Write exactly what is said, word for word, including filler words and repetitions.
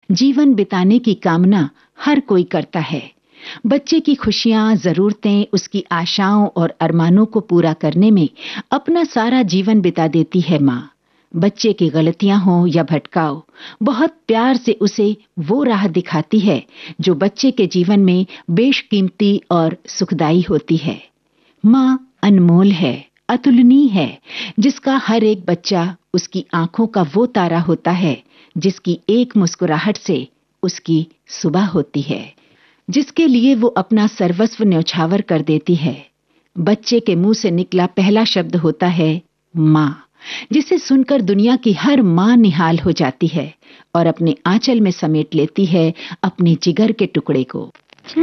जीवन बिताने की कामना हर कोई करता है। बच्चे की खुशियां, जरूरतें, उसकी आशाओं और अरमानों को पूरा करने में अपना सारा जीवन बिता देती है माँ। बच्चे की गलतियां हो या भटकाव, बहुत प्यार से उसे वो राह दिखाती है जो बच्चे के जीवन में बेशकीमती और सुखदाई होती है। माँ अनमोल है, अतुलनीय है, जिसका हर एक बच्चा उसकी आंखों का वो तारा होता है जिसकी एक मुस्कुराहट से उसकी सुबह होती है, जिसके लिए वो अपना सर्वस्व न्यौछावर कर देती है। बच्चे के मुंह से निकला पहला शब्द होता है माँ, जिसे सुनकर दुनिया की हर माँ निहाल हो जाती है और अपने आंचल में समेट लेती है अपने जिगर के टुकड़े को।